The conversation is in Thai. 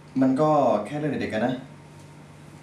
มันก็แค่เรื่องเด็กๆกันนะ